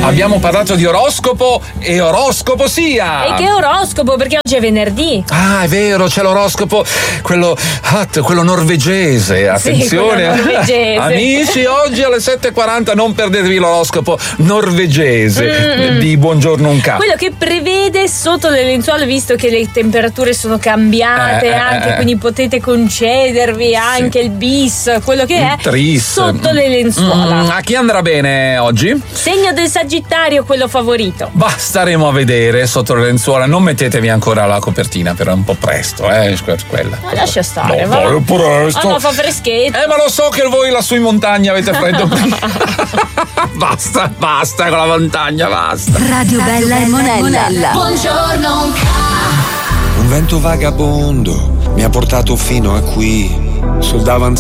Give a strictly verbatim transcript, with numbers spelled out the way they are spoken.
Abbiamo parlato di oroscopo e oroscopo sia! E che oroscopo? Perché oggi è venerdì. Ah, è vero, c'è l'oroscopo, quello, quello norvegese. Attenzione, sì, norvegese. Amici, oggi alle sette e quaranta non perdetevi l'oroscopo norvegese mm-hmm. di Buongiorno Unca. Quello che prevede sotto le lenzuole, visto che le temperature sono cambiate, eh, anche eh, quindi potete concedervi sì. anche il bis, quello che è Tris. sotto le lenzuola. Mm, a chi andrà bene oggi? Segno del Sagittario, quello favorito. Bah, staremo a vedere sotto le lenzuola. Non mettetevi ancora la copertina, però è un po' presto, eh, per quella. Ma lascia stare, no, va. È presto. Ah, no, fa freschetto. Eh, ma lo so che voi lassù in montagna avete freddo. Basta, basta con la montagna, basta. Radio Bella e Monella. Buongiorno. Un vento vagabondo mi ha portato fino a qui, sul davanzale